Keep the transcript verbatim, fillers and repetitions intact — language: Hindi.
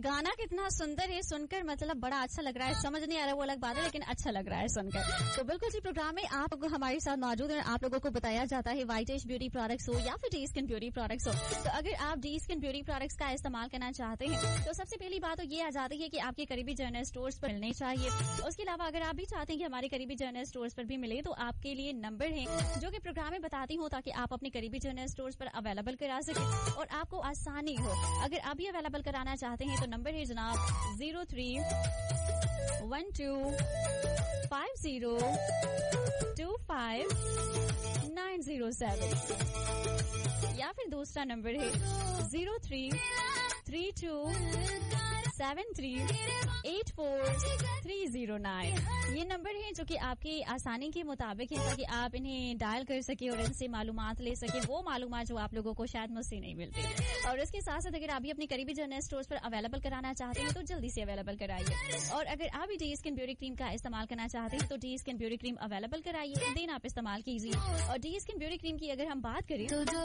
गाना कितना सुंदर है, सुनकर मतलब बड़ा अच्छा लग रहा है। समझ नहीं आ रहा वो अलग बात है, लेकिन अच्छा लग रहा है सुनकर। तो बिल्कुल जी, प्रोग्राम में आप लोग हमारे साथ मौजूद हैं। आप लोगों को बताया जाता है वाइटेज ब्यूटी प्रोडक्ट्स हो या फिर डी स्किन ब्यूटी प्रोडक्ट्स हो। तो अगर आप डी स्किन ब्यूटी प्रोडक्ट्स का इस्तेमाल करना चाहते हैं तो सबसे पहली बात तो ये आ जाती है कि आपके करीबी जनरल स्टोर्स पर मिलने चाहिए। उसके अलावा अगर आप भी चाहते हैं कि हमारे करीबी जनरल स्टोर्स पर भी मिले तो आपके लिए नंबर है जो कि प्रोग्राम में बताती हूँ, ताकि आप अपने करीबी जनरल स्टोर्स पर अवेलेबल करा सके और आपको आसानी हो। अगर आप भी अवेलेबल कराना चाहते हैं तो नंबर है जनाब zero three one two five zero to five nine zero seven, या फिर दूसरा नंबर है zero three three to seven three eight four three zero nine. ये नंबर है जो कि आपकी आसानी के मुताबिक है, ताकि आप इन्हें डायल कर सके और इनसे मालूमात ले सके, वो मालूमात जो आप लोगों को शायद मुझसे नहीं मिलती। और इसके साथ साथ अगर आप भी अपने करीबी जनरल स्टोर्स पर अवेलेबल कराना चाहते हैं तो जल्दी से अवेलेबल कराइए। और अगर आप भी डी स्किन ब्यूटी क्रीम का इस्तेमाल करना चाहते हैं तो D skin beauty cream available कराइए, देन आप इस्तेमाल कीजिए। और डी स्किन ब्यूटी क्रीम की अगर हम बात करें तो